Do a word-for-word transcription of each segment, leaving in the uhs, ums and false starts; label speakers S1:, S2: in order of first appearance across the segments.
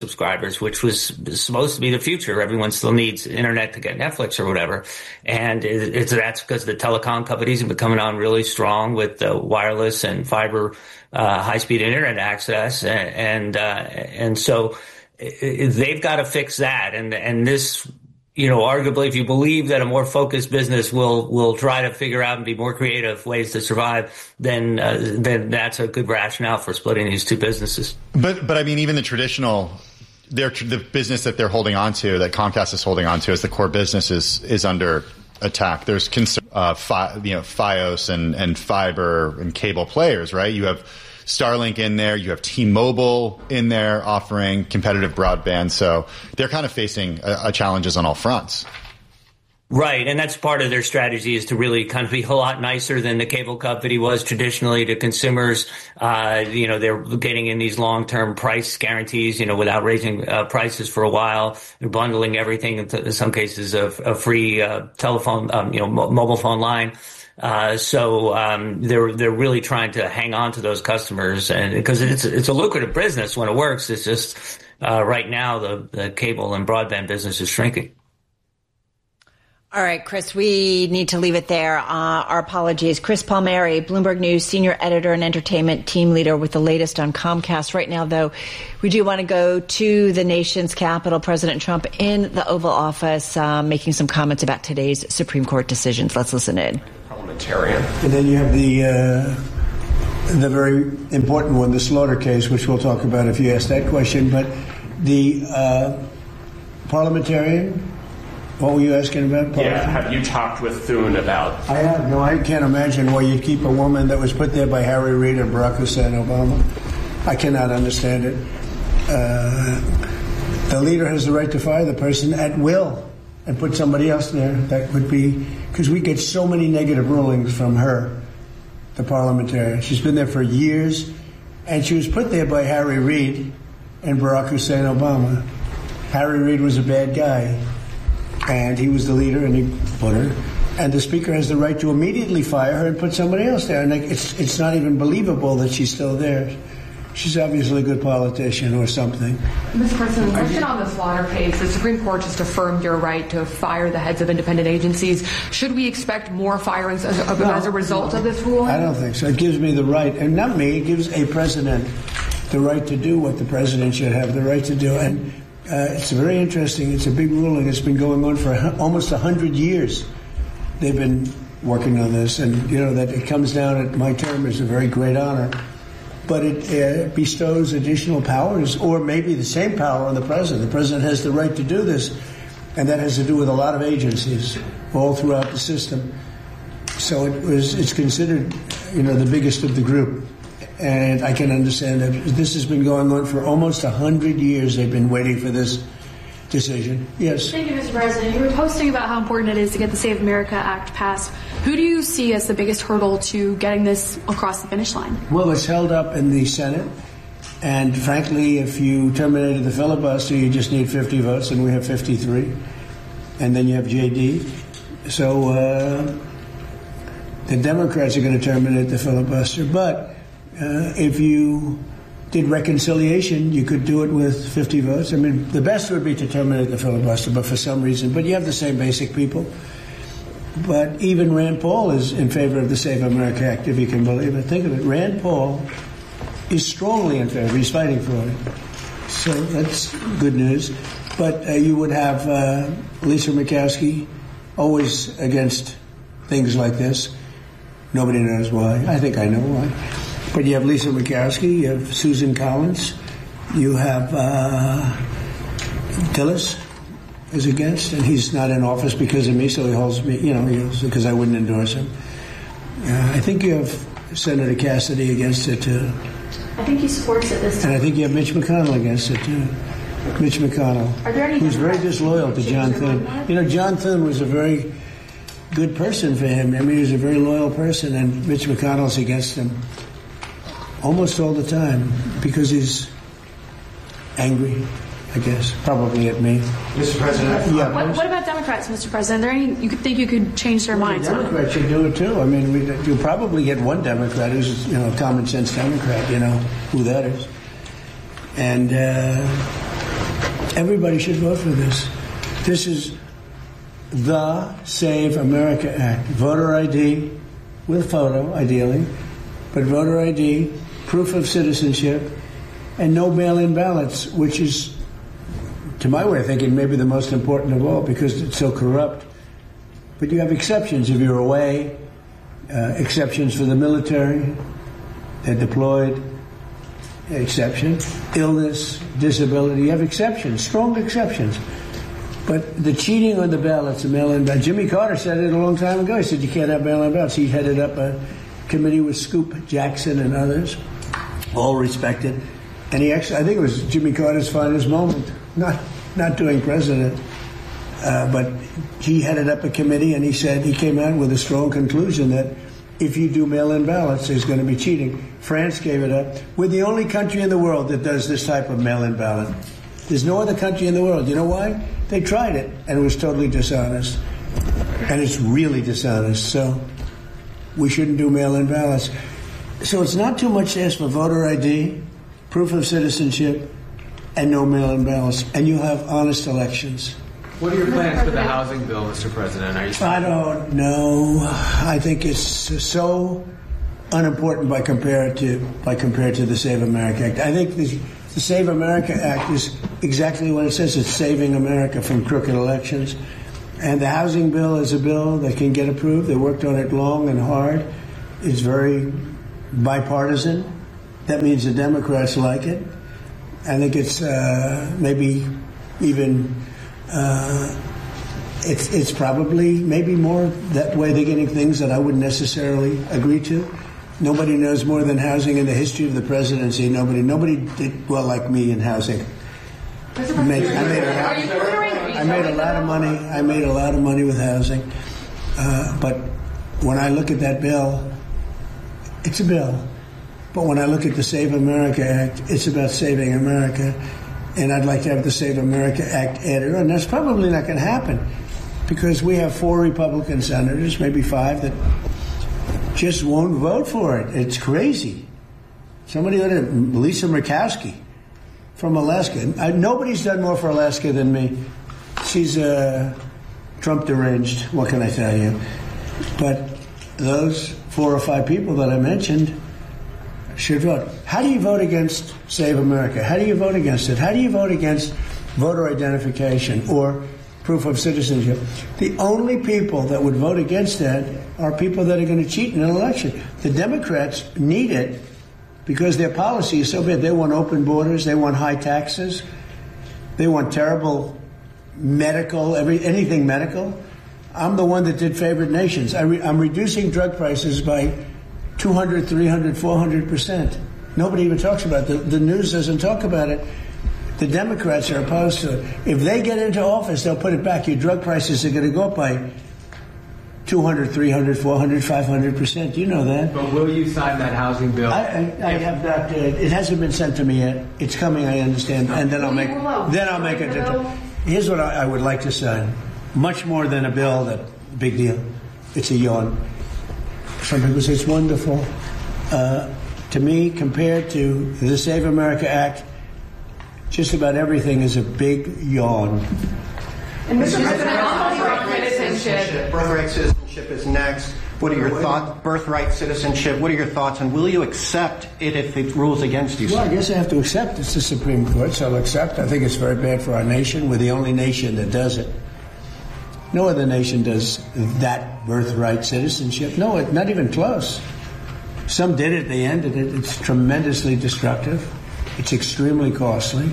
S1: subscribers, which was supposed to be the future. Everyone still needs internet to get Netflix or whatever. And it, it's, that's because the telecom companies have been coming on really strong with uh, wireless and fiber, uh, high speed internet access. And, and, uh, and so it, they've got to fix that. And, and this, you know, arguably, if you believe that a more focused business will will try to figure out and be more creative ways to survive, then uh, then that's a good rationale for splitting these two businesses.
S2: But but I mean, even the traditional, their the business that they're holding on to, that Comcast is holding on to as the core business, is is under attack. There's concern, uh, fi, you know, Fios and and fiber and cable players, right? You have Starlink in there, you have T-Mobile in there offering competitive broadband, so they're kind of facing a, a challenges on all fronts.
S1: Right, and that's part of their strategy, is to really kind of be a lot nicer than the cable company was traditionally to consumers. Uh, you know, they're getting in these long-term price guarantees, you know, without raising uh, prices for a while. They're bundling everything, in some cases, a, a free uh, telephone, um, you know, mo- mobile phone line. Uh, so, um, they're, they're really trying to hang on to those customers, and because it's, it's a lucrative business when it works. It's just, uh, right now the, the cable and broadband business is shrinking.
S3: All right, Chris, we need to leave it there. Uh, our apologies. Chris Palmieri, Bloomberg News senior editor and entertainment team leader, with the latest on Comcast. Right now, though, we do want to go to the nation's capital. President Trump in the Oval Office, uh, making some comments about today's Supreme Court decisions. Let's listen in.
S4: Parliamentarian. And then you have the uh, the very important one, the Slaughter case, which we'll talk about if you ask that question. But the uh, parliamentarian. What were you asking about?
S5: Yeah, have you talked with Thune about...
S4: I have. No, I can't imagine why you'd keep a woman that was put there by Harry Reid and Barack Hussein Obama. I cannot understand it. Uh, the leader has the right to fire the person at will and put somebody else there. That would be... Because we get so many negative rulings from her, the parliamentarian. She's been there for years, and she was put there by Harry Reid and Barack Hussein Obama. Harry Reid was a bad guy. And he was the leader, and he put her. And the speaker has the right to immediately fire her and put somebody else there. And it's it's not even believable that she's still there. She's obviously a good politician or something.
S6: Mister President, question on the Slaughter case. The Supreme Court just affirmed your right to fire the heads of independent agencies. Should we expect more firings as a, no, as a result no, of this ruling?
S4: I don't think so. It gives me the right, and not me, it gives a president the right to do what the president should have the right to do. And Uh, it's very interesting. It's a big ruling. It's been going on for almost one hundred years. They've been working on this, and, you know, that it comes down at my term is a very great honor. But it uh, bestows additional powers, or maybe the same power, on the president. The president has the right to do this, and that has to do with a lot of agencies all throughout the system. So it was. It's considered, you know, the biggest of the group. And I can understand that this has been going on for almost one hundred years. They've been waiting for this decision. Yes.
S7: Thank you, Mister President. You were posting about how important it is to get the Save America Act passed. Who do you see as the biggest hurdle to getting this across the finish line?
S4: Well, it's held up in the Senate. And frankly, if you terminated the filibuster, you just need fifty votes, and we have fifty-three. And then you have J D. So uh, the Democrats are going to terminate the filibuster. But Uh, if you did reconciliation, you could do it with fifty votes. I mean, the best would be to terminate the filibuster, but for some reason, but you have the same basic people. But even Rand Paul is in favor of the Save America Act, if you can believe it. Think of it. Rand Paul is strongly in favor. He's fighting for it. So that's good news. But uh, you would have uh, Lisa Murkowski always against things like this. Nobody knows why. I think I know why. But you have Lisa Murkowski, you have Susan Collins, you have uh, Tillis is against, and he's not in office because of me, so he holds me, you know, because I wouldn't endorse him. Uh, I think you have Senator Cassidy against it, too.
S7: I think he supports it this time.
S4: And I think you have Mitch McConnell against it, too. Mitch McConnell,
S7: Are there any
S4: who's very disloyal to John Thune. You know, John Thune was a very good person for him. I mean, he was a very loyal person, and Mitch McConnell's against him almost all the time because he's angry, I guess, probably at me.
S5: Mister President,
S4: yeah.
S7: What, what about Democrats, Mister President? Are there any you could think you could change their
S4: well,
S7: minds?
S4: The Democrats should do it too. I mean, we, you'll probably get one Democrat who's, you know, a common sense Democrat. You know who that is, and uh, Everybody should vote for this. This is the Save America Act. Voter I D with photo, ideally, but voter I D, proof of citizenship, and no mail-in ballots, which is, to my way of thinking, maybe the most important of all because it's so corrupt. But you have exceptions if you're away, uh, exceptions for the military, they're deployed, exception, illness, disability, you have exceptions, strong exceptions. But the cheating on the ballots, the mail-in ballots, Jimmy Carter said it a long time ago. He said you can't have mail-in ballots. He headed up a committee with Scoop Jackson and others, all respected. And he actually, I think it was Jimmy Carter's finest moment, not not doing president, uh, but he headed up a committee and he said, he came out with a strong conclusion that if you do mail-in ballots, there's going to be cheating. France gave it up. We're the only country in the world that does this type of mail-in ballot. There's no other country in the world. You know why? They tried it, and it was totally dishonest. And it's really dishonest. So we shouldn't do mail-in ballots. So it's not too much to ask for voter I D, proof of citizenship, and no mail-in ballots. And you have honest elections.
S8: What are your plans for the housing bill, Mister President? Are you
S4: I don't know. I think it's so unimportant by compared to by compared to the Save America Act. I think the, the Save America Act is exactly what it says. It's saving America from crooked elections. And the housing bill is a bill that can get approved. They worked on it long and hard. It's very bipartisan. That means the Democrats like it. I think it's uh, maybe even... Uh, it's it's probably maybe more that way they're getting things that I wouldn't necessarily agree to. Nobody knows more than housing in the history of the presidency. Nobody nobody did well like me in housing. I made, I made, a, lot, I made a lot of money. I made a lot of money with housing. Uh, but when I look at that bill, it's a bill. But when I look at the Save America Act, it's about saving America. And I'd like to have the Save America Act added on. That's probably not going to happen because we have four Republican senators, maybe five, that just won't vote for it. It's crazy. Somebody ought to, Lisa Murkowski from Alaska. I, nobody's done more for Alaska than me. She's uh, Trump deranged. What can I tell you? But those four or five people that I mentioned should vote. How do you vote against Save America? How do you vote against it? How do you vote against voter identification or proof of citizenship? The only people that would vote against that are people that are going to cheat in an election. The Democrats need it because their policy is so bad. They want open borders. They want high taxes. They want terrible medical, every anything medical. I'm the one that did favored nations. I re, I'm reducing drug prices by two hundred, three hundred, four hundred percent. Nobody even talks about it. The, the news doesn't talk about it. The Democrats are opposed to it. If they get into office, they'll put it back. Your drug prices are going to go up by two hundred, three hundred, four hundred, five hundred percent. You know that.
S8: But will you sign that housing bill?
S4: I, I, I have not. Uh, it hasn't been sent to me yet. It's coming, I understand. And then I'll make, then I'll make a, here's what I, I would like to sign. Much more than a bill, that big deal. It's a yawn. Some people say it's wonderful. Uh, to me, compared to the Save America Act, just about everything is a big yawn.
S6: And Mister President, on birthright citizenship.
S9: Birthright citizenship is next. What are your thoughts? Birthright citizenship. What are your thoughts? And will you accept it if it rules against you?
S4: Well, I guess I have to accept. It's the Supreme Court, so I'll accept. I think it's very bad for our nation. We're the only nation that does it. No other nation does that birthright citizenship. No, it, not even close. Some did it, they ended it. It's tremendously destructive. It's extremely costly.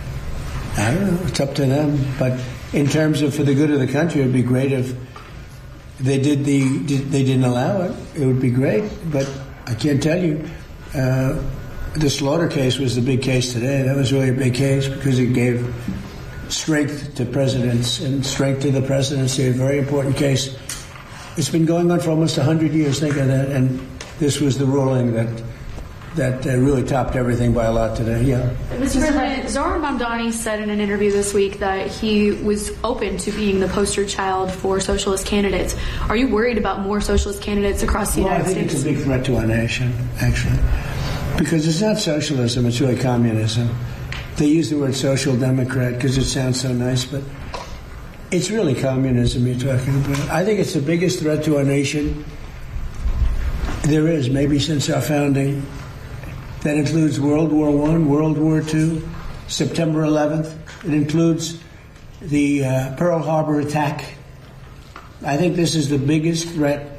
S4: I don't know, it's up to them. But in terms of for the good of the country, it would be great if they did the they didn't allow it. It would be great. But I can't tell you. Uh, the Slaughter case was the big case today. That was really a big case because it gave strength to presidents and strength to the presidency, a very important case. It's been going on for almost one hundred years, think of that, and this was the ruling that that uh, really topped everything by a lot today. Yeah.
S7: Mister President, Zohran Mamdani said in an interview this week that he was open to being the poster child for socialist candidates. Are you worried about more socialist candidates across the
S4: well,
S7: United
S4: States? I think
S7: States?
S4: It's a big threat to our nation, actually, because it's not socialism, it's really communism. they use the word social democrat because it sounds so nice, but it's really communism you're talking about. I think it's the biggest threat to our nation there is, maybe since our founding. That includes World War One, World War Two, September eleventh. It includes the uh, Pearl Harbor attack. I think this is the biggest threat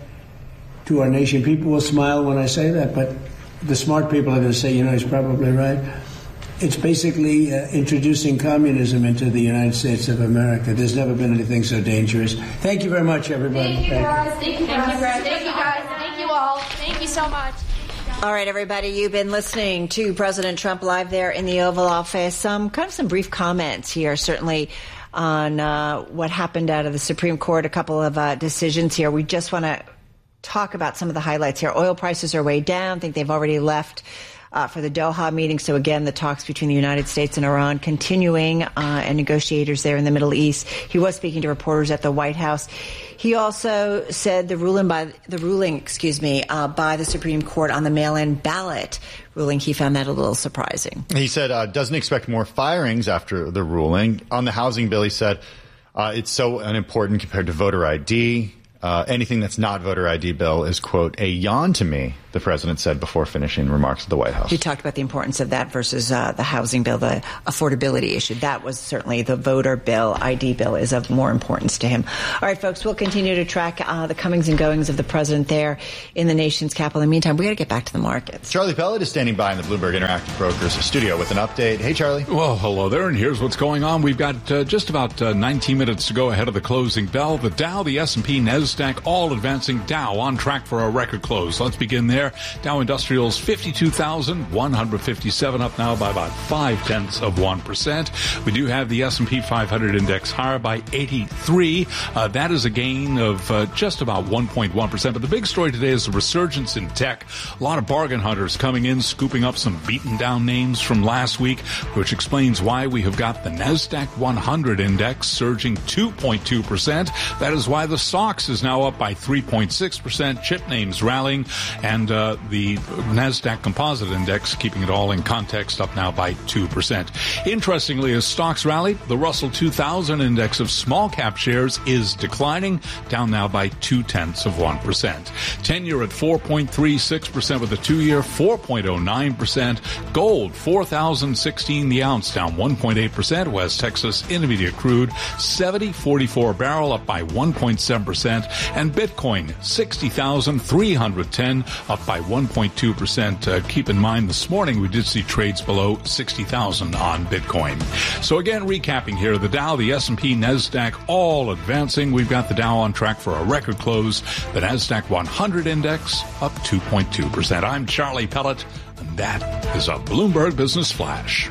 S4: to our nation. People will smile when I say that, but the smart people are going to say, you know, he's probably right. It's basically uh, introducing communism into the United States of America. There's never been anything so dangerous. Thank you very much, everybody.
S10: Thank you, guys. Thank you, guys. Thank you, guys. Thank you all. Thank you so much.
S3: All right, everybody, you've been listening to President Trump live there in the Oval Office. Some kind of some brief comments here, certainly, on uh, what happened out of the Supreme Court, a couple of uh, decisions here. We just want to talk about some of the highlights here. Oil prices are way down. I think they've already left uh, for the Doha meeting. So, again, the talks between the United States and Iran continuing, uh, and negotiators there in the Middle East. He was speaking to reporters at the White House. He also said the ruling by the ruling, excuse me, uh, by the Supreme Court on the mail-in ballot ruling, he found that a little surprising.
S2: He said uh, doesn't expect more firings after the ruling. On the housing bill, he said uh, it's so unimportant compared to voter I D. Uh, anything that's not voter I D bill is, quote, a yawn to me, the president said before finishing remarks at the White House.
S3: He talked about the importance of that versus uh, the housing bill, the affordability issue. That was certainly the voter bill, I D bill, is of more importance to him. All right, folks, we'll continue to track uh, the comings and goings of the president there in the nation's capital. In the meantime, we got to get back to the markets.
S2: Charlie Pellet is standing by in the Bloomberg Interactive Brokers studio with an update. Hey, Charlie.
S11: Well, hello there, and here's what's going on. We've got uh, just about uh, nineteen minutes to go ahead of the closing bell. The Dow, the S and P, NASDAQ, all advancing. Dow on track for a record close. Let's begin there. Dow Industrials fifty-two thousand one hundred fifty-seven, up now by about five tenths of one percent. We do have the S and P five hundred index higher by eighty-three. Uh, that is a gain of uh, just about one point one percent. But the big story today is the resurgence in tech. A lot of bargain hunters coming in, scooping up some beaten down names from last week, which explains why we have got the NASDAQ one hundred index surging two point two percent. That is why the S O X is now up by three point six percent. Chip names rallying, and uh, the NASDAQ Composite Index, keeping it all in context, up now by two percent. Interestingly, as stocks rally, the Russell two thousand Index of small cap shares is declining, down now by two tenths of one percent. ten-year at four point three six percent with a two-year four point oh nine percent. Gold, four thousand sixteen the ounce, down one point eight percent. West Texas Intermediate crude, seventy forty-four a barrel, up by one point seven percent. And Bitcoin, sixty thousand three hundred ten, up by one point two percent. Uh, keep in mind, this morning we did see trades below sixty thousand on Bitcoin. So again, recapping here, the Dow, the S and P, NASDAQ, all advancing. We've got the Dow on track for a record close. The NASDAQ one hundred index up two point two percent. I'm Charlie Pellet, and that is a Bloomberg Business Flash.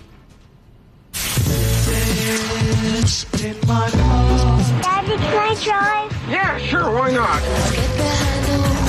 S10: Daddy, can I drive?
S12: Yeah, sure, why not?
S10: Let's get behind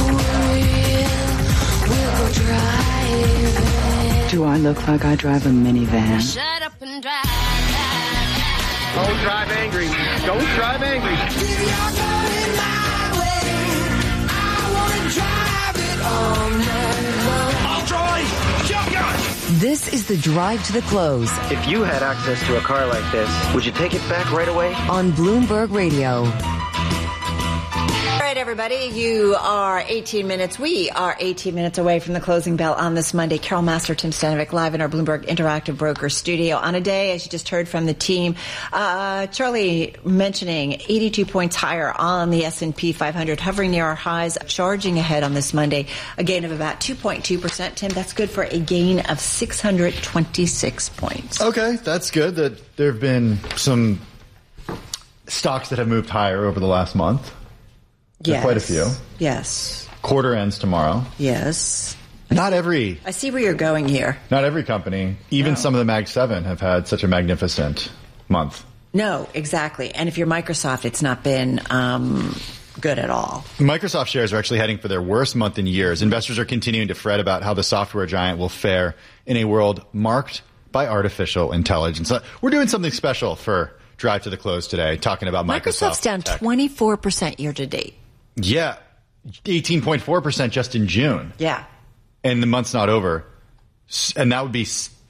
S10: the wheel. We'll go driving.
S13: Do I look like I drive a minivan?
S10: Shut up and drive.
S12: Don't drive angry. Don't drive angry.
S10: You're going my way. I want to drive it all night long.
S12: I'll drive. Shotgun.
S14: This is the drive to the close.
S15: If you had access to a car like this, would you take it back right away?
S14: On Bloomberg Radio.
S3: All right, everybody, you are eighteen minutes. We are eighteen minutes away from the closing bell on this Monday. Carol Master, Tim Stanovic, live in our Bloomberg Interactive Broker studio on a day, as you just heard from the team. Uh, Charlie mentioning eighty-two points higher on the S and P five hundred, hovering near our highs, charging ahead on this Monday, a gain of about two point two percent. Tim, that's good for a gain of six hundred twenty-six points.
S2: Okay, that's good that there have been some stocks that have moved higher over the last month.
S3: Yes.
S2: Quite a few.
S3: Yes.
S2: Quarter ends tomorrow.
S3: Yes.
S2: Not every.
S3: I see where you're going here.
S2: Not every company, even
S3: No.
S2: some of the Mag seven, have had such a magnificent month.
S3: No, exactly. And if you're Microsoft, it's not been um, good at all.
S2: Microsoft shares are actually heading for their worst month in years. Investors are continuing to fret about how the software giant will fare in a world marked by artificial intelligence. Uh, We're doing something special for Drive to the Close today, talking about Microsoft.
S3: Microsoft's down
S2: tech.
S3: twenty-four percent year to date.
S2: Yeah, eighteen point four percent just in June.
S3: Yeah.
S2: And the month's not over. S- And that would be s-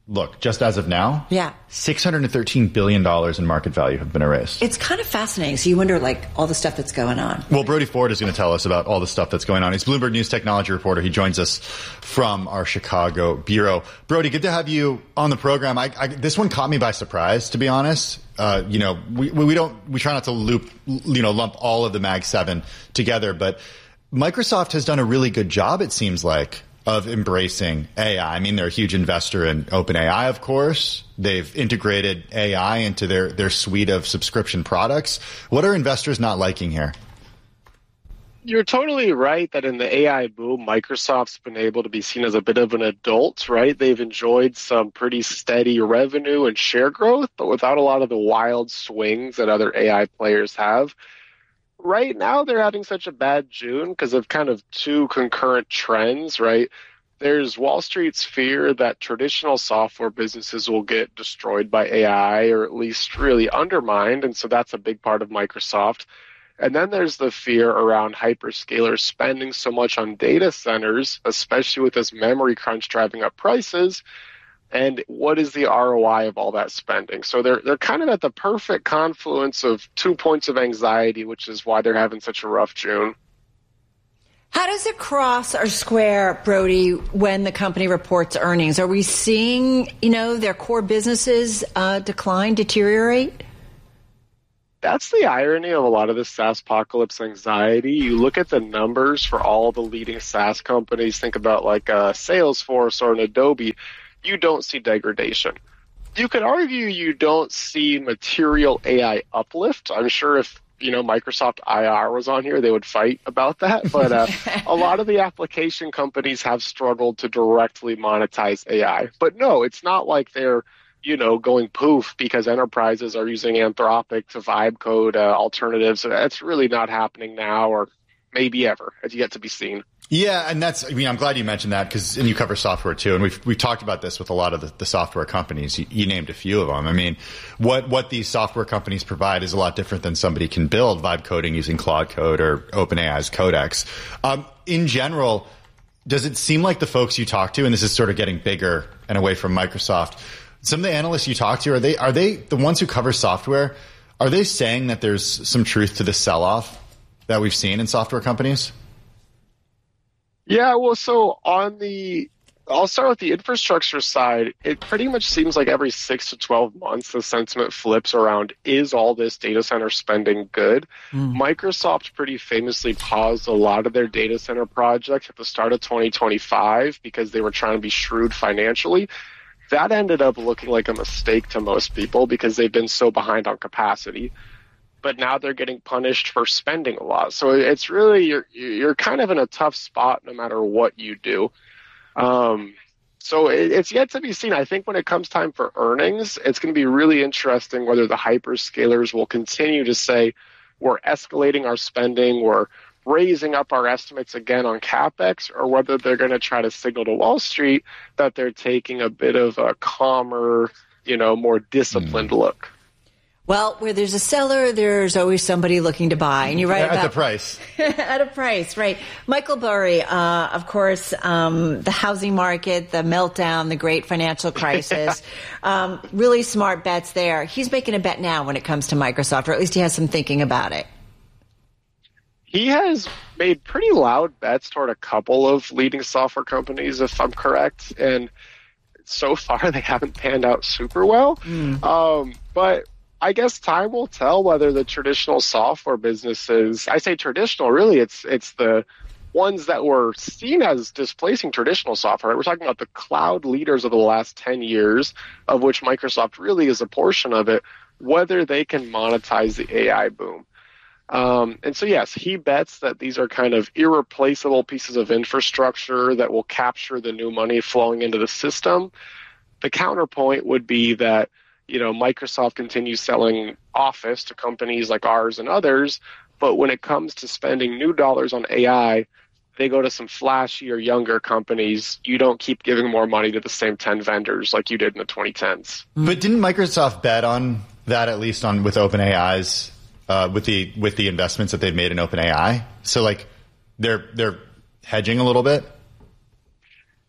S2: look, just as of now,
S3: yeah,
S2: six hundred thirteen billion dollars in market value have been erased.
S3: It's kind of fascinating. So you wonder, like, all the stuff that's going on.
S2: Well, Brody Ford is going to tell us about all the stuff that's going on. He's Bloomberg News technology reporter. He joins us from our Chicago bureau. Brody, good to have you on the program. I, I, this one caught me by surprise, to be honest. Uh, you know, we, we don't, we try not to loop, you know, lump all of the Mag seven together, but Microsoft has done a really good job, it seems like, of embracing A I. I mean, they're a huge investor in OpenAI, of course. They've integrated A I into their, their suite of subscription products. What are investors not liking here?
S16: You're totally right that in the A I boom, Microsoft's been able to be seen as a bit of an adult, right? They've enjoyed some pretty steady revenue and share growth, but without a lot of the wild swings that other A I players have. Right now, they're having such a bad June because of kind of two concurrent trends, right? There's Wall Street's fear that traditional software businesses will get destroyed by A I or at least really undermined, and so that's a big part of Microsoft. And then there's the fear around hyperscalers spending so much on data centers, especially with this memory crunch driving up prices. And what is the R O I of all that spending? So they're they're kind of at the perfect confluence of two points of anxiety, which is why they're having such a rough June.
S3: How does it cross or square, Brody, when the company reports earnings? Are we seeing, you know, their core businesses uh, decline, deteriorate?
S16: That's the irony of a lot of the SaaSpocalypse anxiety. You look at the numbers for all the leading SaaS companies, think about like a Salesforce or an Adobe, you don't see degradation. You could argue you don't see material A I uplift. I'm sure if, you know, Microsoft I R was on here, they would fight about that. But uh, a lot of the application companies have struggled to directly monetize A I. But no, it's not like they're, you know, going poof because enterprises are using Anthropic to vibe code uh, alternatives. That's really not happening now or maybe ever. It's yet to be seen.
S2: Yeah, and that's, I mean, I'm glad you mentioned that because, and you cover software too, and we've, we've talked about this with a lot of the, the software companies. You, you named a few of them. I mean, what, what these software companies provide is a lot different than somebody can build vibe coding using Claude Code or OpenAI's Codex. Um, in general, does it seem like the folks you talk to, and this is sort of getting bigger and away from Microsoft, some of the analysts you talk to, are they, are they the ones who cover software? Are they saying that there's some truth to the sell-off that we've seen in software companies?
S16: Yeah, well, so on the, I'll start with the infrastructure side. It pretty much seems like every six to twelve months, the sentiment flips around, is all this data center spending good? Mm. Microsoft pretty famously paused a lot of their data center projects at the start of twenty twenty-five because they were trying to be shrewd financially. That ended up looking like a mistake to most people because they've been so behind on capacity. But now they're getting punished for spending a lot. So it's really, you're, you're kind of in a tough spot no matter what you do. Um, so it, it's yet to be seen. I think when it comes time for earnings, it's going to be really interesting whether the hyperscalers will continue to say, we're escalating our spending, we're raising up our estimates again on CapEx, or whether they're going to try to signal to Wall Street that they're taking a bit of a calmer, you know, more disciplined mm. look.
S3: Well, where there's a seller, there's always somebody looking to buy. And you're right
S2: at
S3: about
S2: the price.
S3: At a price, right. Michael Burry, uh, of course, um, the housing market, the meltdown, the great financial crisis, um, really smart bets there. He's making a bet now when it comes to Microsoft, or at least he has some thinking about it.
S16: He has made pretty loud bets toward a couple of leading software companies, if I'm correct. And so far, they haven't panned out super well. Mm. Um, but I guess time will tell whether the traditional software businesses, I say traditional, really it's it's the ones that were seen as displacing traditional software. We're talking about the cloud leaders of the last ten years, of which Microsoft really is a portion of it, whether they can monetize the A I boom. Um, and so, yes, he bets that these are kind of irreplaceable pieces of infrastructure that will capture the new money flowing into the system. The counterpoint would be that, you know, Microsoft continues selling Office to companies like ours and others, but when it comes to spending new dollars on A I, they go to some flashier, younger companies. You don't keep giving more money to the same ten vendors like you did in the twenty tens.
S2: But didn't Microsoft bet on that, at least on with OpenAI's, uh, with the with the investments that they've made in OpenAI? So like they're they're hedging a little bit.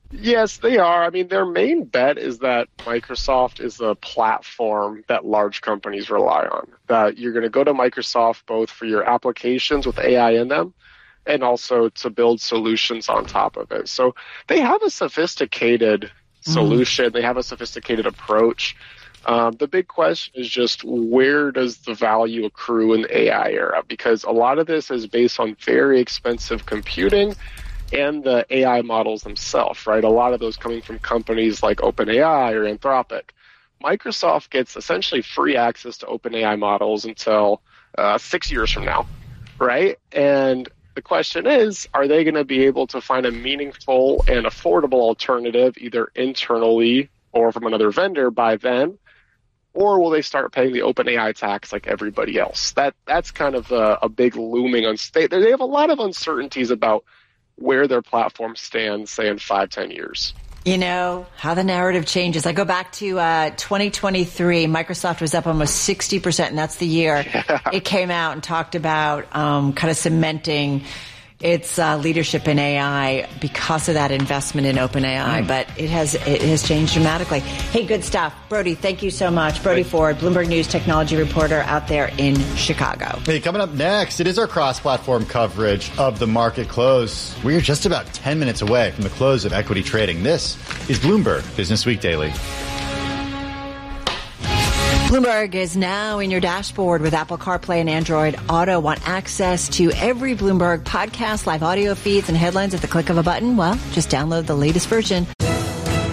S16: Yes, they are. I mean, their main bet is that Microsoft is a platform that large companies rely on. That you're going to go to Microsoft both for your applications with A I in them and also to build solutions on top of it. So they have a sophisticated solution. Mm. They have a sophisticated approach. Um, the big question is just where does the value accrue in the A I era? Because a lot of this is based on very expensive computing and the A I models themselves, right? A lot of those coming from companies like OpenAI or Anthropic. Microsoft gets essentially free access to OpenAI models until uh, six years from now, right? And the question is, are they going to be able to find a meaningful and affordable alternative either internally or from another vendor by then? Or will they start paying the OpenAI tax like everybody else? That That's kind of a, a big looming uncertainty. They have a lot of uncertainties about where their platform stands, say, in five, ten years.
S3: You know, how the narrative changes. I go back to uh, twenty twenty-three. Microsoft was up almost sixty percent, and that's the year yeah. it came out and talked about um, kind of cementing its uh, leadership in A I because of that investment in OpenAI. Mm. But it has it has changed dramatically. Hey, good stuff. Brody, thank you so much. Brody Ford, Bloomberg News technology reporter out there in Chicago.
S2: Hey, coming up next, it is our cross-platform coverage of the market close. We're just about ten minutes away from the close of equity trading. This is Bloomberg Business Week Daily.
S3: Bloomberg is now in your dashboard with Apple CarPlay and Android Auto. Want access to every Bloomberg podcast, live audio feeds, and headlines at the click of a button? Well, just download the latest version.